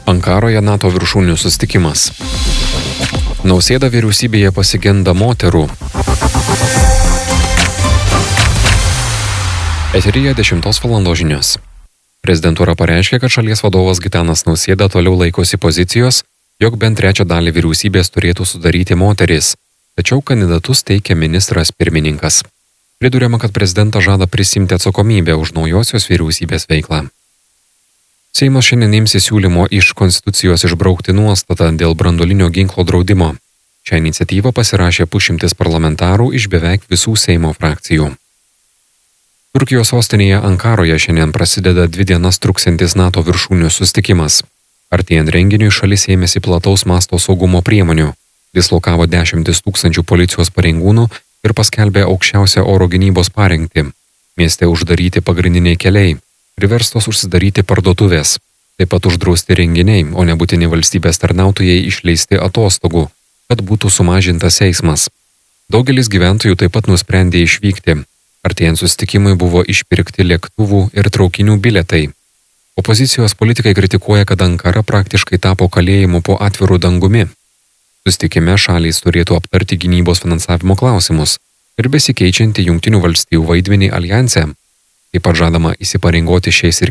Ankaroje NATO viršūnių susitikimas. Nausėda vyriausybėje pasigenda moterų. Eteryje 10 val. Žinios. Prezidentūra pareiškė, kad šalies vadovas Gitanas Nausėda toliau laikosi pozicijos, jog bent trečią dalį vyriausybės turėtų sudaryti moteris, tačiau kandidatus teikia ministras pirmininkas. Priduriama, kad prezidentas žada prisimti atsakomybę už naujosios vyriausybės veiklą. Seimas šiandien imsis siūlymo iš Konstitucijos išbraukti nuostatą dėl branduolinio ginklo draudimo. Šią iniciatyvą pasirašė 100 parlamentarų iš beveik visų Seimo frakcijų. Turkijos sostinėje Ankaroje šiandien prasideda 2 dienas truksiantis NATO viršūnių susitikimas. Artėjant renginiui šalis ėmėsi plataus masto saugumo priemonių, dislokavo 10 000 policijos pareigūnų ir paskelbė aukščiausią oro gynybos parengtį. Mieste uždaryti pagrindiniai keliai, priverstos užsidaryti parduotuvės, taip pat uždrausti renginiai, o nebūtini valstybės tarnautojai išleisti atostogų, kad būtų sumažintas eismas. Daugelis gyventojų taip pat nusprendė išvykti. Artėjant susitikimui buvo išpirkti lėktuvų ir traukinių bilietai. Opozicijos politikai kritikuoja, kad Ankara praktiškai tapo kalėjimu po atviru dangumi. Susitikime šalys turėtų aptarti gynybos finansavimo klausimus ir besikeičiantį Jungtinių valstijų vaidmenį aljanse. Taip pat žadama įsipareigoti šiais ir